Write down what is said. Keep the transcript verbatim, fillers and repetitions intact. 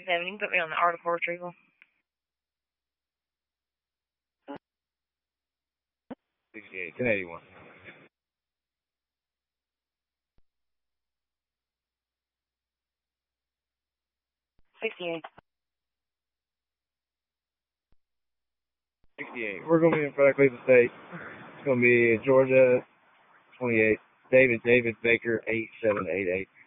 sixty-seven. You can put me on the article retrieval. sixty-eight, ten eighty-one. sixty-eight. sixty-eight. We're going to be in front of Cleveland State. It's going to be Georgia, twenty-eight. David, David Baker, eight seven eight eight.